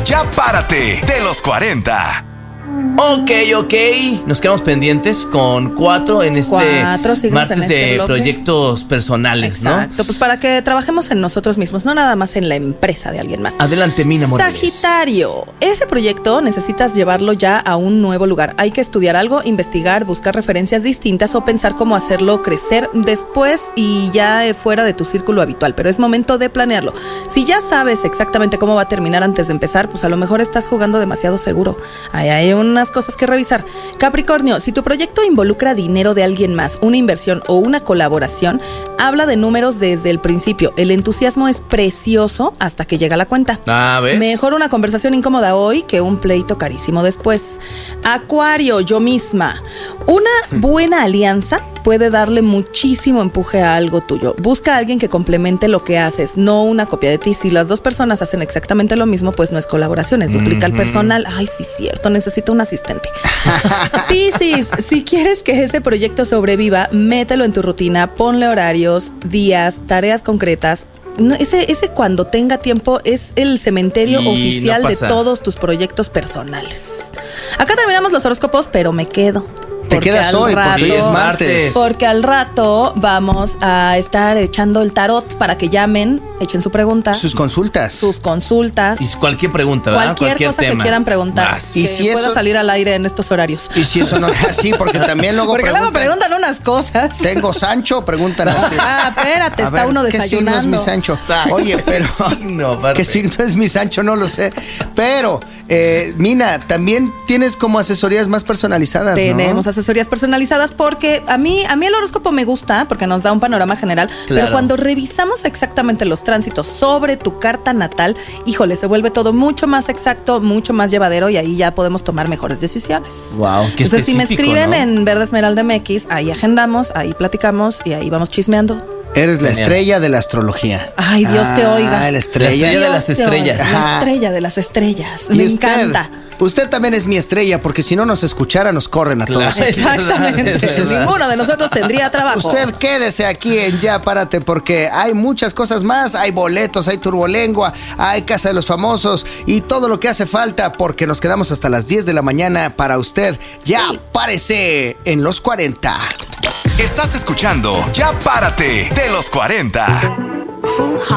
Ya Párate de los 40. Ok. Nos quedamos pendientes con 4 en este martes de bloque. Proyectos personales, exacto, ¿no? Exacto, pues para que trabajemos en nosotros mismos, no nada más en la empresa de alguien más. Adelante, Mina Morales. Sagitario, ese proyecto necesitas llevarlo ya a un nuevo lugar. Hay que estudiar algo, investigar, buscar referencias distintas o pensar cómo hacerlo crecer después y ya fuera de tu círculo habitual, pero es momento de planearlo. Si ya sabes exactamente cómo va a terminar antes de empezar, pues a lo mejor estás jugando demasiado seguro. Ahí hay unas cosas que revisar. Capricornio, si tu proyecto involucra dinero de alguien más, una inversión o una colaboración, habla de números desde el principio. El entusiasmo es precioso hasta que llega la cuenta. ¿Ves? Mejor una conversación incómoda hoy que un pleito carísimo después. Acuario, yo misma. Una buena alianza puede darle muchísimo empuje a algo tuyo. Busca a alguien que complemente lo que haces, no una copia de ti. Si las dos personas hacen exactamente lo mismo, pues no es colaboración, es duplica el personal. Ay, sí, cierto, necesito un asistente. Piscis, si quieres que ese proyecto sobreviva, mételo en tu rutina, ponle horarios, días, tareas concretas. No, ese cuando tenga tiempo es el cementerio oficial de todos tus proyectos personales. Acá terminamos los horóscopos, pero me quedo. Te quedas hoy porque hoy es martes. Porque al rato vamos a estar echando el tarot para que llamen, echen su pregunta. Sus consultas. Y cualquier pregunta, ¿verdad? Cualquier cosa tema que quieran preguntar. Y que si pueda eso salir al aire en estos horarios. Y si eso no es así, porque también luego preguntan unas cosas. ¿Tengo Sancho? Preguntan así. Espérate, está uno desayunando. ¿Qué signo es mi Sancho? Oye, pero ¿qué signo es mi Sancho? No lo sé. Pero, Mina, también tienes como asesorías más personalizadas, Tenemos asesorías personalizadas porque a mí el horóscopo me gusta porque nos da un panorama general, pero cuando revisamos exactamente los tránsitos sobre tu carta natal, híjole, se vuelve todo mucho más exacto, mucho más llevadero y ahí ya podemos tomar mejores decisiones. Wow, qué Entonces, si me escriben, ¿no?, en Verde Esmeralda MX, ahí agendamos, ahí platicamos y ahí vamos chismeando. Eres la estrella de la astrología. Ay, Dios te oiga. La estrella de las estrellas. La estrella de las estrellas. Me encanta. Usted también es mi estrella, porque si no nos escuchara, nos corren a todos. Exactamente. Entonces, ninguno de nosotros tendría trabajo. Usted quédese aquí en Ya Párate, porque hay muchas cosas más. Hay boletos, hay turbolengua, hay Casa de los Famosos y todo lo que hace falta, porque nos quedamos hasta las 10 de la mañana para usted. Ya Párese en los 40. Estás escuchando Ya Párate de los 40.